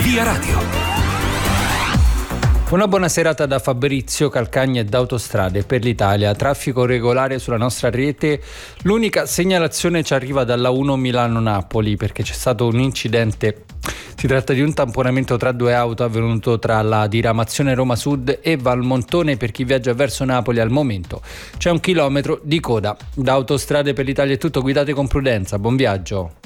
Via Radio. Una buona serata da Fabrizio Calcagna e da Autostrade per l'Italia. Traffico regolare sulla nostra rete. L'unica segnalazione ci arriva dalla 1 Milano-Napoli perché c'è stato un incidente. Si tratta di un tamponamento tra due auto avvenuto tra la diramazione Roma Sud e Valmontone. Per chi viaggia verso Napoli al momento c'è 1 chilometro di coda. Da Autostrade per l'Italia è tutto, guidate con prudenza, buon viaggio.